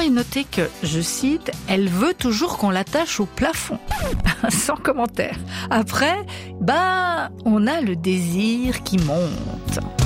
est noté que, je cite, « Elle veut toujours qu'on l'attache au plafond ». Sans commentaire. Après, on a le désir qui monte.